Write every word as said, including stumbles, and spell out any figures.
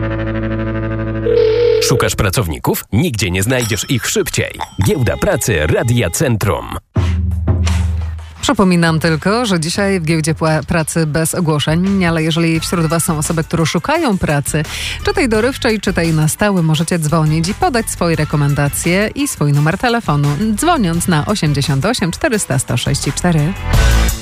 Szukasz pracowników? Nigdzie nie znajdziesz ich szybciej. Giełda Pracy Radia Centrum. Przypominam tylko, że dzisiaj w Giełdzie Pracy bez ogłoszeń, ale jeżeli wśród Was są osoby, które szukają pracy, czy tej dorywczej, czy tej na stałe, możecie dzwonić i podać swoje rekomendacje i swój numer telefonu, dzwoniąc na osiemdziesiąt osiem czterysta sto sześćdziesiąt cztery.